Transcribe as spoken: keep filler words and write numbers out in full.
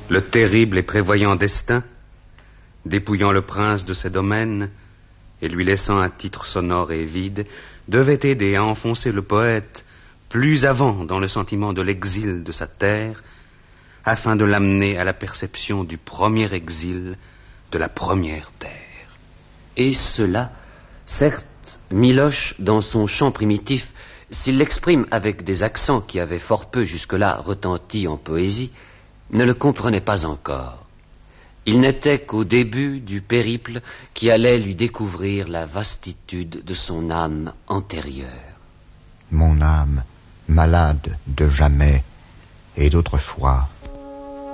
Le terrible et prévoyant destin, dépouillant le prince de ses domaines et lui laissant un titre sonore et vide, devait aider à enfoncer le poète plus avant dans le sentiment de l'exil de sa terre, afin de l'amener à la perception du premier exil de la première terre. Et cela, certes, Miloche, dans son chant primitif, s'il l'exprime avec des accents qui avaient fort peu jusque-là retenti en poésie, ne le comprenait pas encore. Il n'était qu'au début du périple qui allait lui découvrir la vastitude de son âme antérieure. Mon âme, malade de jamais et d'autrefois,